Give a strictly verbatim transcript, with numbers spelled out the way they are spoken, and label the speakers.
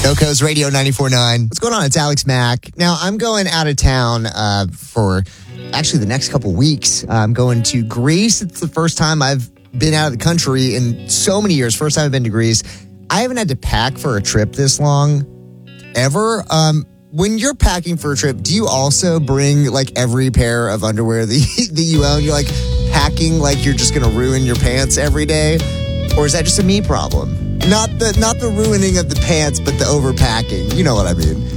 Speaker 1: Coco's Radio ninety-four point nine. What's going on? It's Alex Mack. Now, I'm going out of town uh, for actually the next couple weeks. I'm going to Greece. It's the first time I've been out of the country in so many years. First time I've been to Greece. I haven't had to pack for a trip this long ever. Um, when you're packing for a trip, do you also bring like every pair of underwear that, that you own? You're like packing like you're just going to ruin your pants every day? Or is that just a me problem? Not the not the ruining of the pants, but the overpacking. You know what I mean.